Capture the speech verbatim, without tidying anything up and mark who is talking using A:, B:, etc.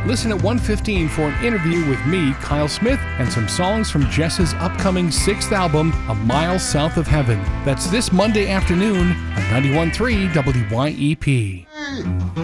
A: Listen at one fifteen for an interview with me, Kyle Smith, and some songs from Jess's upcoming sixth album, A Mile South of Heaven. That's this Monday afternoon on ninety-one point three W Y E P.